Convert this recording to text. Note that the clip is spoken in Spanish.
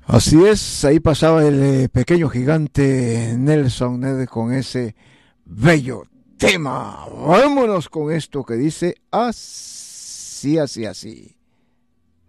Así es, ahí pasaba el pequeño gigante Nelson Ned con ese bello tema. Vámonos con esto que dice así, así, así.